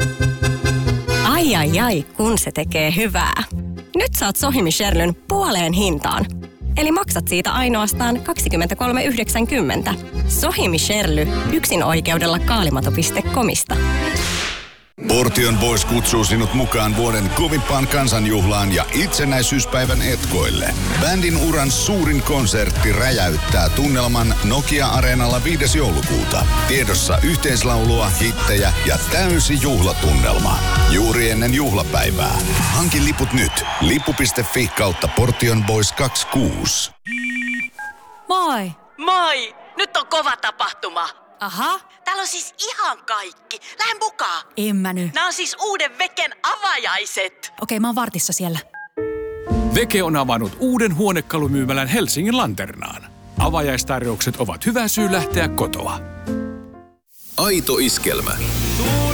Ai, kun se tekee hyvää. Nyt saat Sohimi Sherlyn puoleen hintaan. Eli maksat siitä ainoastaan 23,90. Sohimi Sherly, yksin oikeudella kaalimato.comista. Portion Boys kutsuu sinut mukaan vuoden kovimpaan kansanjuhlaan ja itsenäisyyspäivän etkoille. Bändin uran suurin konsertti räjäyttää tunnelman Nokia-areenalla 5. joulukuuta. Tiedossa yhteislaulua, hittejä ja täysi juhlatunnelma. Juuri ennen juhlapäivää. Hanki liput nyt. Lippu.fi/Portion Boys 26. Moi! Moi! Nyt on kova tapahtuma. Aha. Täällä on siis ihan kaikki. Lähde mukaan. En mä nyt. Nämä on siis uuden Veken avajaiset. Okei, mä oon vartissa siellä. Veke on avannut uuden huonekalumyymälän Helsingin Lanternaan. Avajaistarjoukset ovat hyvä syy lähteä kotoa. Aito iskelmä.